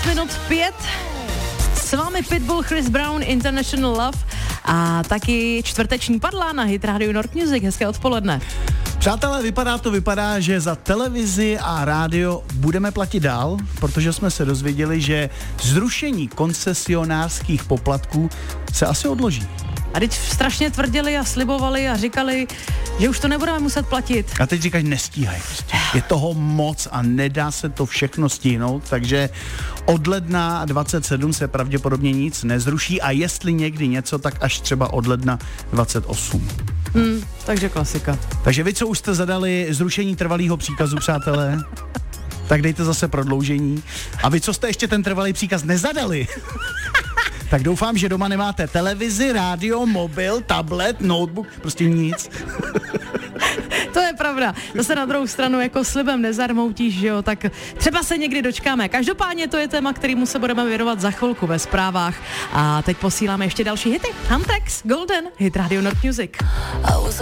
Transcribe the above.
minut 5. S vámi Pitbull, Chris Brown, International Love a taky čtvrteční padla na Hit Radio North Music. Hezké odpoledne. Přátelé, vypadá, že za televizi a rádio budeme platit dál, protože jsme se dozvěděli, že zrušení koncesionářských poplatků se asi odloží. A teď strašně tvrdili a slibovali a říkali, že už to nebudeme muset platit. A teď říkají, nestíhají. Je toho moc a nedá se to všechno stihnout, takže od ledna 27 se pravděpodobně nic nezruší a jestli někdy něco, tak až třeba od ledna 28. Takže klasika. Takže vy, co už jste zadali zrušení trvalého příkazu, přátelé, tak dejte zase prodloužení. A vy, co jste ještě ten trvalý příkaz nezadali, tak doufám, že doma nemáte televizi, rádio, mobil, tablet, notebook, prostě nic. To je pravda. Zase na druhou stranu jako slibem nezarmoutíš, že jo, tak třeba se někdy dočkáme. Každopádně to je téma, kterému se budeme věnovat za chvilku ve zprávách. A teď posíláme ještě další hity. Huntex, Golden, Hit Radio North Music.